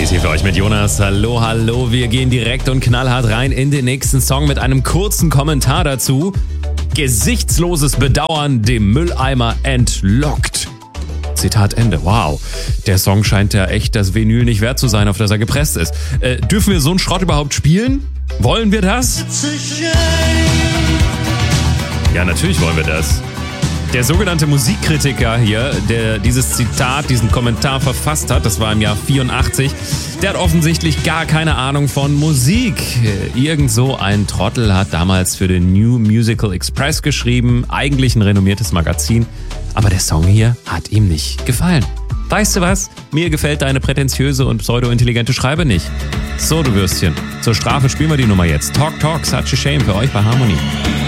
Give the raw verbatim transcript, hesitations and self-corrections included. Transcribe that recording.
Ist hier für euch mit Jonas. Hallo, hallo. Wir gehen direkt und knallhart rein in den nächsten Song mit einem kurzen Kommentar dazu. Gesichtsloses Bedauern dem Mülleimer entlockt. Zitat Ende. Wow. Der Song scheint ja echt das Vinyl nicht wert zu sein, auf das er gepresst ist. Äh, dürfen wir so einen Schrott überhaupt spielen? Wollen wir das? Ja, natürlich wollen wir das. Der sogenannte Musikkritiker hier, der dieses Zitat, diesen Kommentar verfasst hat, das war im Jahr vierundachtzig, der hat offensichtlich gar keine Ahnung von Musik. Irgend so ein Trottel hat damals für den New Musical Express geschrieben, eigentlich ein renommiertes Magazin, aber der Song hier hat ihm nicht gefallen. Weißt du was? Mir gefällt deine prätentiöse und pseudo-intelligente Schreibe nicht. So, du Würstchen. Zur Strafe spielen wir die Nummer jetzt. Talk Talk, Such a Shame für euch bei Harmony.